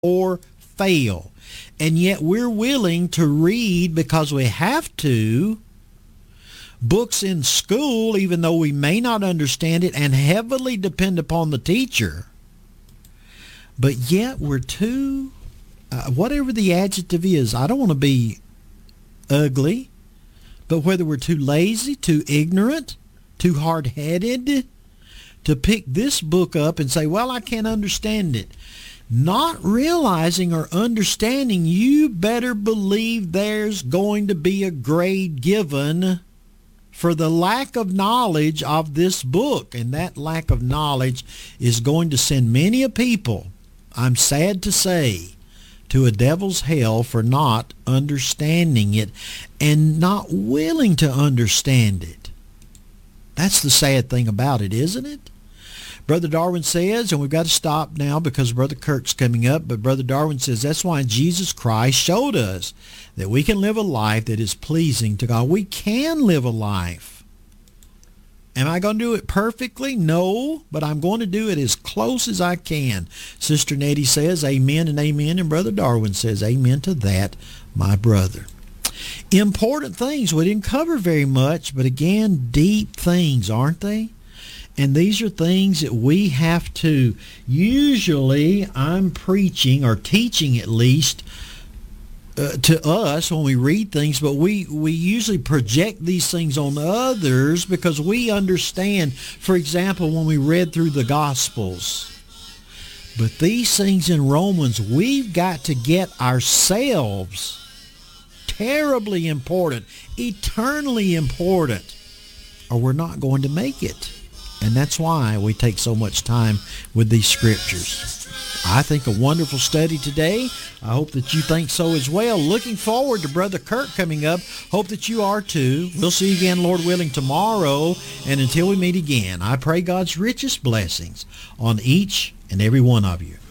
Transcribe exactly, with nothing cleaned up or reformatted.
or fail. And yet we're willing to read, because we have to, books in school, even though we may not understand it, and heavily depend upon the teacher. But yet we're too, uh, whatever the adjective is, I don't want to be ugly, but whether we're too lazy, too ignorant, too hard-headed to pick this book up and say, well, I can't understand it. Not realizing or understanding, you better believe there's going to be a grade given for the lack of knowledge of this book. And that lack of knowledge is going to send many a people, I'm sad to say, to a devil's hell for not understanding it and not willing to understand it. That's the sad thing about it, isn't it? Brother Darwin says, and we've got to stop now because Brother Kirk's coming up, but Brother Darwin says that's why Jesus Christ showed us that we can live a life that is pleasing to God. We can live a life. Am I going to do it perfectly? No, but I'm going to do it as close as I can. Sister Nettie says amen and amen, and Brother Darwin says amen to that, my brother. Important things. We didn't cover very much, but again, deep things, aren't they? And these are things that we have to, usually I'm preaching or teaching at least uh, to us when we read things, but we, we usually project these things on others because we understand, for example, when we read through the Gospels. But these things in Romans, we've got to get ourselves terribly important, eternally important, or we're not going to make it. And that's why we take so much time with these scriptures. I think a wonderful study today. I hope that you think so as well. Looking forward to Brother Kirk coming up. Hope that you are too. We'll see you again, Lord willing, tomorrow. And until we meet again, I pray God's richest blessings on each and every one of you.